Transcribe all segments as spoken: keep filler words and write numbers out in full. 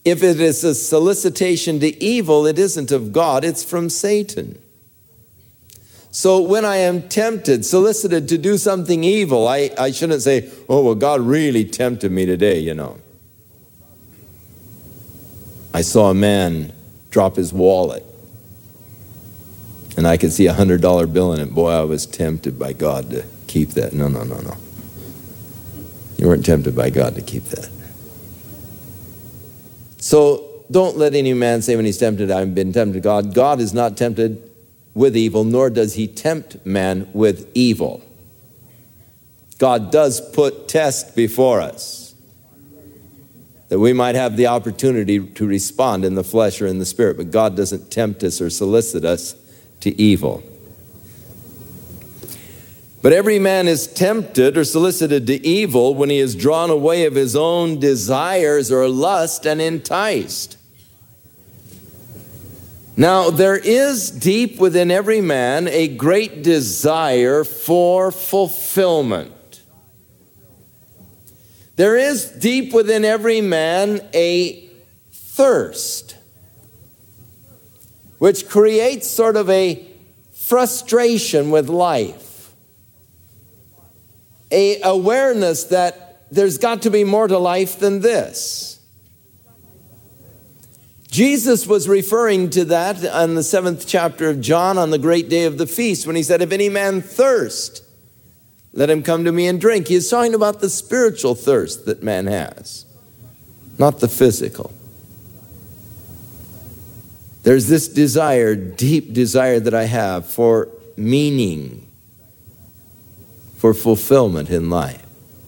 If it is a solicitation to evil, it isn't of God, it's from Satan. So when I am tempted, solicited to do something evil, I, I shouldn't say, oh, well, God really tempted me today, you know. I saw a man drop his wallet, and I could see a hundred dollar bill in it. Boy, I was tempted by God to keep that. No, no, no, no. You weren't tempted by God to keep that. So don't let any man say when he's tempted, I've been tempted. God, God is not tempted with evil, nor does he tempt man with evil. God does put tests before us that we might have the opportunity to respond in the flesh or in the spirit, but God doesn't tempt us or solicit us to evil. But every man is tempted or solicited to evil when he is drawn away of his own desires or lust and enticed. Now, there is deep within every man a great desire for fulfillment. There is deep within every man a thirst, which creates sort of a frustration with life, a awareness that there's got to be more to life than this. Jesus was referring to that on the seventh chapter of John on the great day of the feast when he said, if any man thirst, let him come to me and drink. He is talking about the spiritual thirst that man has, not the physical. There's this desire, deep desire that I have for meaning, for fulfillment in life.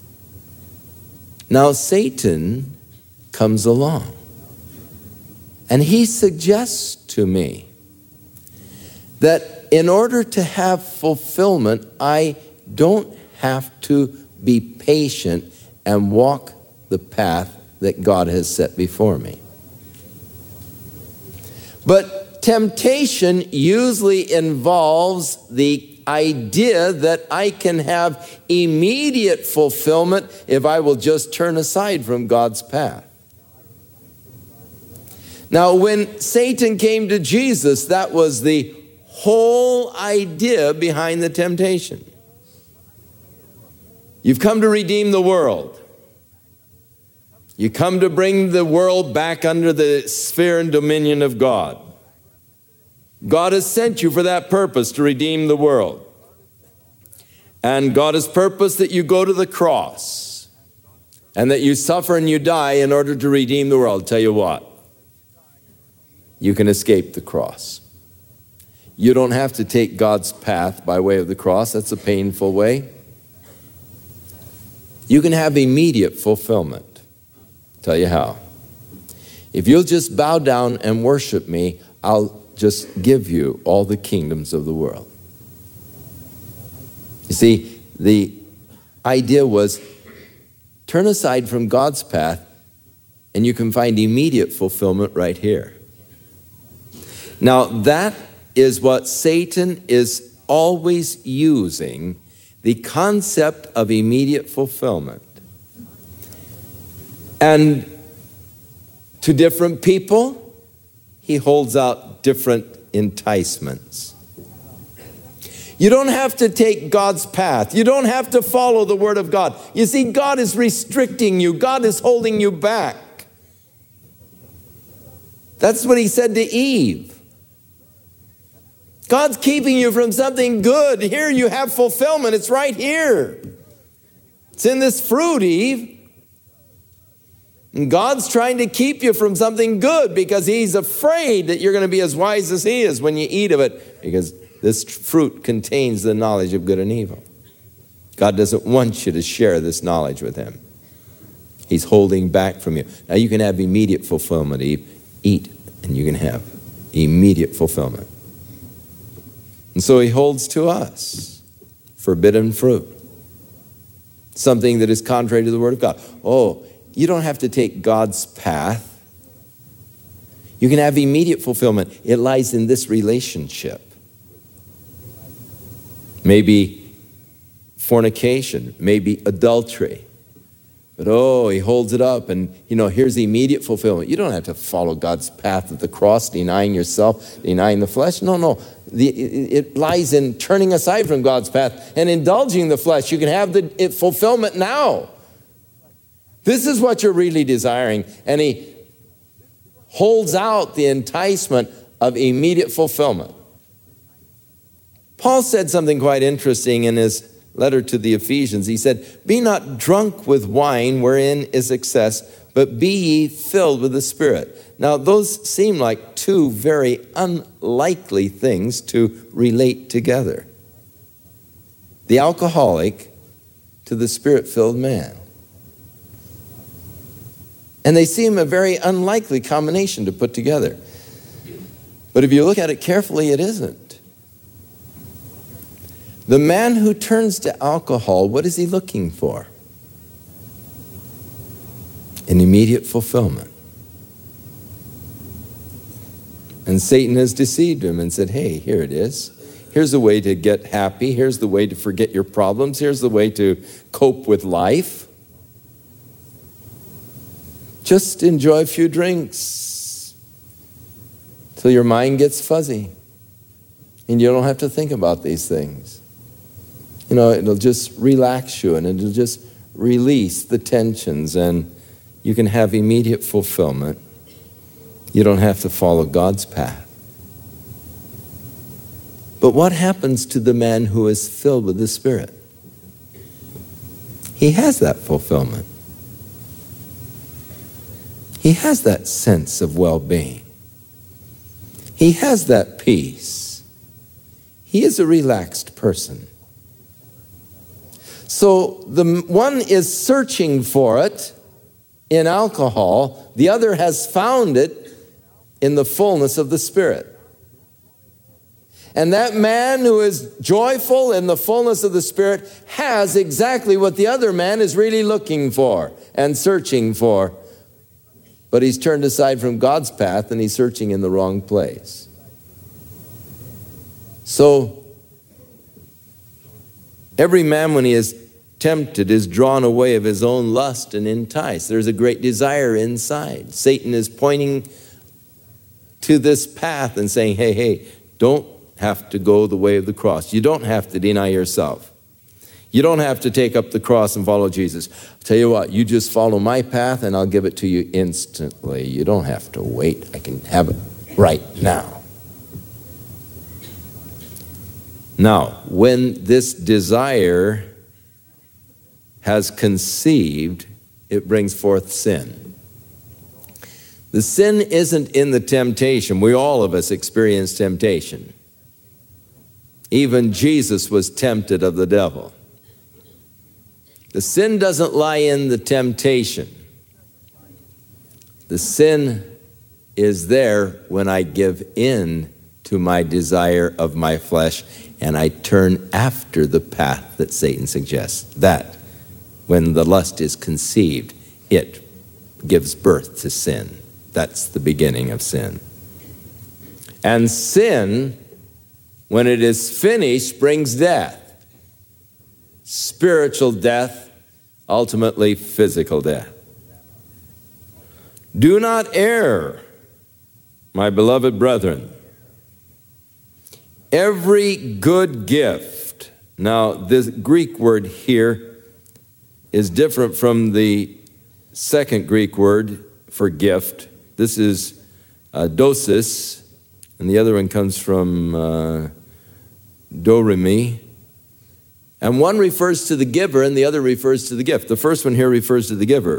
Now Satan comes along. And he suggests to me that in order to have fulfillment, I don't have to be patient and walk the path that God has set before me. But temptation usually involves the idea that I can have immediate fulfillment if I will just turn aside from God's path. Now, when Satan came to Jesus, that was the whole idea behind the temptation. You've come to redeem the world. You come to bring the world back under the sphere and dominion of God. God has sent you for that purpose, to redeem the world. And God has purposed that you go to the cross and that you suffer and you die in order to redeem the world. Tell you what. You can escape the cross. You don't have to take God's path by way of the cross. That's a painful way. You can have immediate fulfillment. Tell you how. If you'll just bow down and worship me, I'll just give you all the kingdoms of the world. You see, the idea was turn aside from God's path and you can find immediate fulfillment right here. Now, that is what Satan is always using, the concept of immediate fulfillment. And to different people, he holds out different enticements. You don't have to take God's path. You don't have to follow the Word of God. You see, God is restricting you. God is holding you back. That's what he said to Eve. God's keeping you from something good. Here you have fulfillment. It's right here. It's in this fruit, Eve. And God's trying to keep you from something good because he's afraid that you're going to be as wise as he is when you eat of it, because this fruit contains the knowledge of good and evil. God doesn't want you to share this knowledge with him. He's holding back from you. Now you can have immediate fulfillment, Eve. Eat and you can have immediate fulfillment. And so he holds to us forbidden fruit, something that is contrary to the Word of God. Oh, you don't have to take God's path. You can have immediate fulfillment. It lies in this relationship. Maybe fornication, maybe adultery, But oh, he holds it up and, you know, here's the immediate fulfillment. You don't have to follow God's path at the cross, denying yourself, denying the flesh. No, no. The, it, it lies in turning aside from God's path and indulging the flesh. You can have the it, fulfillment now. This is what you're really desiring. And he holds out the enticement of immediate fulfillment. Paul said something quite interesting in his letter to the Ephesians. He said, be not drunk with wine wherein is excess, but be ye filled with the Spirit. Now, those seem like two very unlikely things to relate together. The alcoholic to the Spirit-filled man. And they seem a very unlikely combination to put together. But if you look at it carefully, it isn't. The man who turns to alcohol, what is he looking for? An immediate fulfillment. And Satan has deceived him and said, hey, here it is. Here's the way to get happy. Here's the way to forget your problems. Here's the way to cope with life. Just enjoy a few drinks till your mind gets fuzzy and you don't have to think about these things. You know, it'll just relax you and it'll just release the tensions and you can have immediate fulfillment. You don't have to follow God's path. But what happens to the man who is filled with the Spirit? He has that fulfillment. He has that sense of well-being. He has that peace. He is a relaxed person. So the one is searching for it in alcohol. The other has found it in the fullness of the Spirit. And that man who is joyful in the fullness of the Spirit has exactly what the other man is really looking for and searching for. But he's turned aside from God's path and he's searching in the wrong place. So, every man, when he is tempted, is drawn away of his own lust and enticed. There's a great desire inside. Satan is pointing to this path and saying, hey, hey, don't have to go the way of the cross. You don't have to deny yourself. You don't have to take up the cross and follow Jesus. I'll tell you what, you just follow my path and I'll give it to you instantly. You don't have to wait. I can have it right now. Now, when this desire has conceived, it brings forth sin. The sin isn't in the temptation. We all of us experience temptation. Even Jesus was tempted of the devil. The sin doesn't lie in the temptation. The sin is there when I give in to my desire of my flesh and I turn after the path that Satan suggests. That, when the lust is conceived, it gives birth to sin. That's the beginning of sin. And sin, when it is finished, brings death. Spiritual death, ultimately physical death. Do not err, my beloved brethren. Every good gift. Now, this Greek word here is different from the second Greek word for gift. This is uh, dosis, and the other one comes from uh, doremi. And one refers to the giver and the other refers to the gift. The first one here refers to the giver.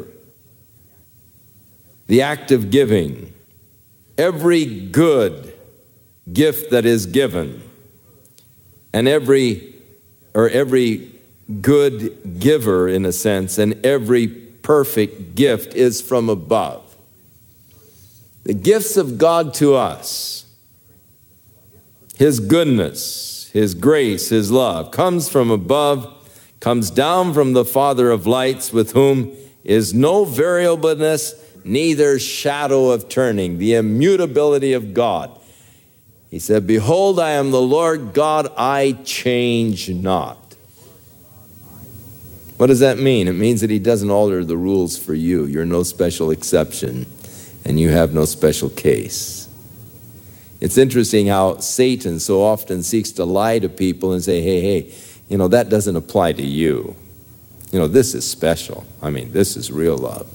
The act of giving. Every good gift that is given, and every, or every good giver in a sense, and every perfect gift is from above. The gifts of God to us, His goodness, His grace, His love, comes from above, comes down from the Father of lights, with whom is no variableness, neither shadow of turning, the immutability of God. He said, behold, I am the Lord God, I change not. What does that mean? It means that he doesn't alter the rules for you. You're no special exception, and you have no special case. It's interesting how Satan so often seeks to lie to people and say, hey, hey, you know, that doesn't apply to you. You know, this is special. I mean, this is real love.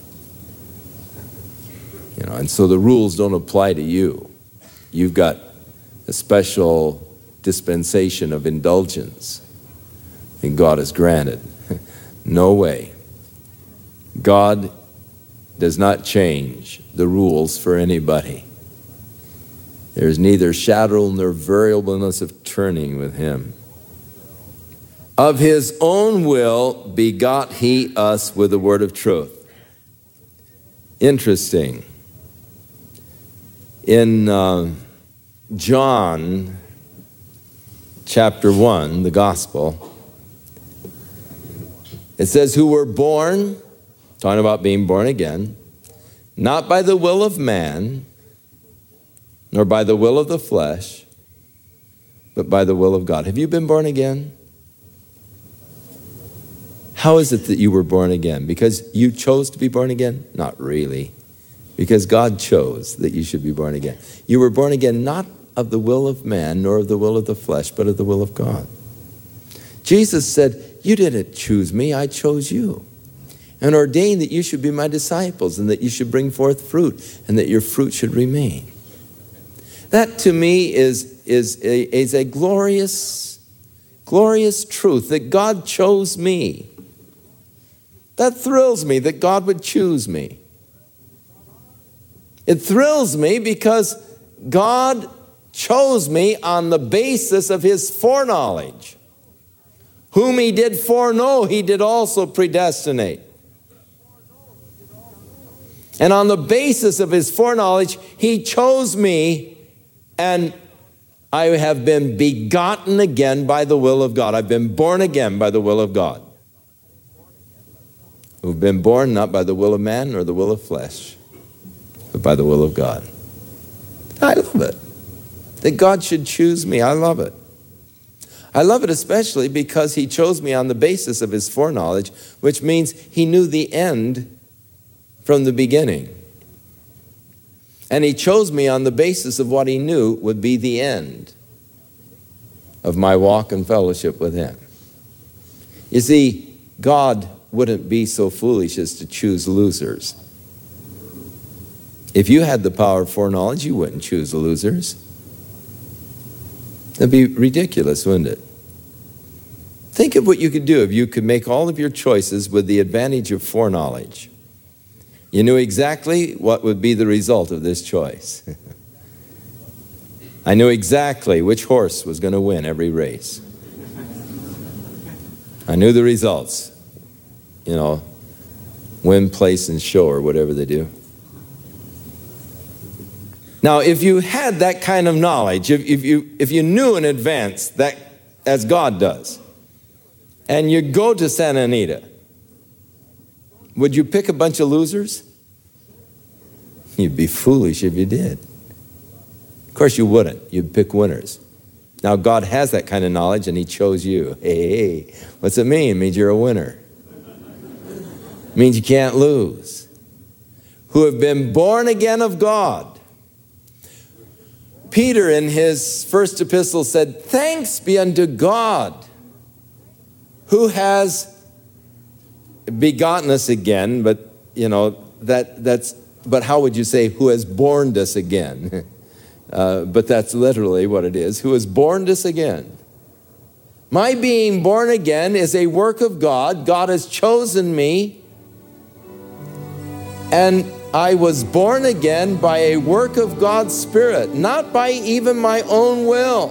You know, and so the rules don't apply to you. You've got a special dispensation of indulgence that God has granted. No way. God does not change the rules for anybody. There's neither shadow nor variableness of turning with him. Of his own will begot he us with the word of truth. Interesting. In uh, John chapter one, the gospel, it says, who were born, talking about being born again, not by the will of man, nor by the will of the flesh, but by the will of God. Have you been born again? How is it that you were born again? Because you chose to be born again? Not really. Because God chose that you should be born again. You were born again not of the will of man, nor of the will of the flesh, but of the will of God. Jesus said, you didn't choose me, I chose you, and ordained that you should be my disciples, and that you should bring forth fruit, and that your fruit should remain. That to me is, is, a, is a glorious, glorious truth, that God chose me. That thrills me, that God would choose me. It thrills me because God chose me on the basis of his foreknowledge. Whom he did foreknow, he did also predestinate. And on the basis of his foreknowledge, he chose me, and I have been begotten again by the will of God. I've been born again by the will of God. Who've been born not by the will of man nor the will of flesh, but by the will of God. I love it. That God should choose me. I love it. I love it especially because he chose me on the basis of his foreknowledge, which means he knew the end from the beginning. And he chose me on the basis of what he knew would be the end of my walk and fellowship with him. You see, God wouldn't be so foolish as to choose losers. If you had the power of foreknowledge, you wouldn't choose losers. That'd be ridiculous, wouldn't it? Think of what you could do if you could make all of your choices with the advantage of foreknowledge. You knew exactly what would be the result of this choice. I knew exactly which horse was going to win every race. I knew the results. You know, win, place, and show, or whatever they do. Now, if you had that kind of knowledge, if, if you if you knew in advance that, as God does, and you go to Santa Anita, would you pick a bunch of losers? You'd be foolish if you did. Of course you wouldn't. You'd pick winners. Now, God has that kind of knowledge, and he chose you. Hey, hey, what's it mean? It means you're a winner. It means you can't lose. Who have been born again of God. Peter in his first epistle said, thanks be unto God who has begotten us again, but you know, that that's, but how would you say who has born us again? uh, but that's literally what it is, who has born us again. My being born again is a work of God. God has chosen me, and I was born again by a work of God's Spirit, not by even my own will.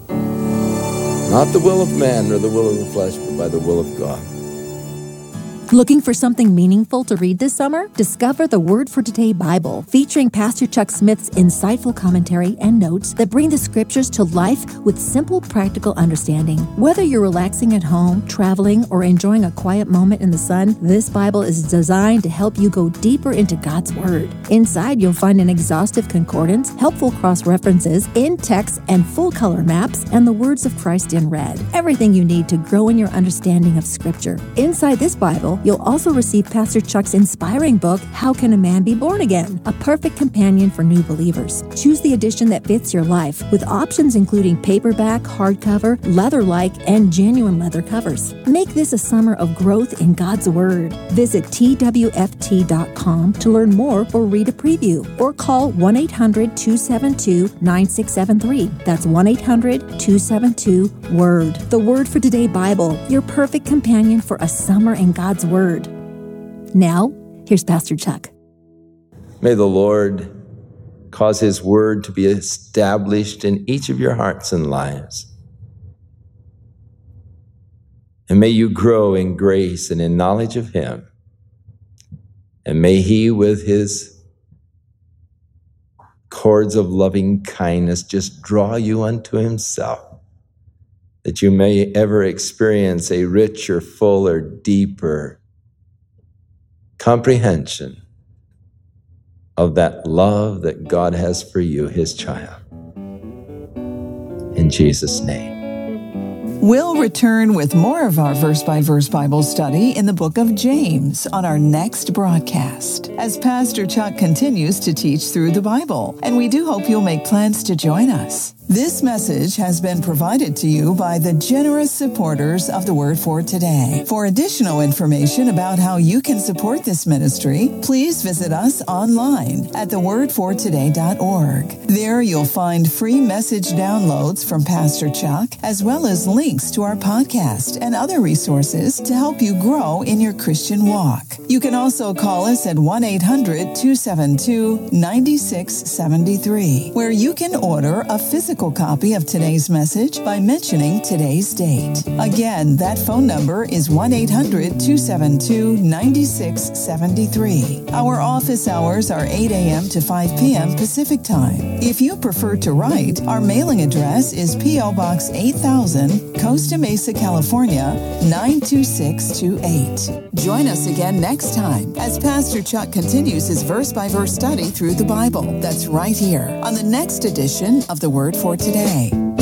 Not the will of man or the will of the flesh, but by the will of God. Looking for something meaningful to read this summer? Discover the Word for Today Bible, featuring Pastor Chuck Smith's insightful commentary and notes that bring the scriptures to life with simple, practical understanding. Whether you're relaxing at home, traveling, or enjoying a quiet moment in the sun, this Bible is designed to help you go deeper into God's Word. Inside, you'll find an exhaustive concordance, helpful cross-references, in-text and full-color maps, and the words of Christ in red. Everything you need to grow in your understanding of Scripture. Inside this Bible, you'll also receive Pastor Chuck's inspiring book, How Can a Man Be Born Again? A perfect companion for new believers. Choose the edition that fits your life, with options including paperback, hardcover, leather-like, and genuine leather covers. Make this a summer of growth in God's Word. Visit T W F T dot com to learn more or read a preview, or call one eight hundred two seven two nine six seven three. That's one eight hundred two seven two WORD. The Word for Today Bible, your perfect companion for a summer in God's Word. Now, here's Pastor Chuck. May the Lord cause His Word to be established in each of your hearts and lives. And may you grow in grace and in knowledge of Him. And may He, with His cords of loving kindness, just draw you unto Himself, that you may ever experience a richer, fuller, deeper comprehension of that love that God has for you, His child. In Jesus' name. We'll return with more of our verse-by-verse Bible study in the book of James on our next broadcast, as Pastor Chuck continues to teach through the Bible, and we do hope you'll make plans to join us. This message has been provided to you by the generous supporters of the Word for Today. For additional information about how you can support this ministry, please visit us online at the word for today dot org. There you'll find free message downloads from Pastor Chuck, as well as links to our podcast and other resources to help you grow in your Christian walk. You can also call us at one eight hundred two seven two nine six seven three, where you can order a physical copy of today's message by mentioning today's date. Again, that phone number is one eight hundred two seven two nine six seven three. Our office hours are eight a.m. to five p.m. Pacific Time. If you prefer to write, our mailing address is P O. Box eight thousand, Costa Mesa, California, nine two six two eight. Join us again next time as Pastor Chuck continues his verse-by-verse study through the Bible. That's right here on the next edition of the Word for Today.